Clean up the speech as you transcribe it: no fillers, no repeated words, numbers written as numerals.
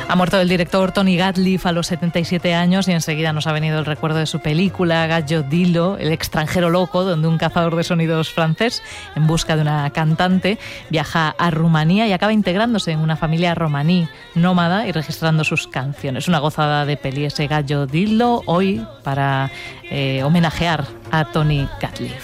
Ha muerto el director Tony Gatliff a los 77 años y enseguida nos ha venido el recuerdo de su película Gallo Dilo, El extranjero loco, donde un cazador de sonidos francés, en busca de una cantante, viaja a Rumanía y acaba integrándose en una familia romaní nómada y registrando sus canciones. Una gozada de peli ese Gallo Dilo, hoy para homenajear a Tony Gatliff.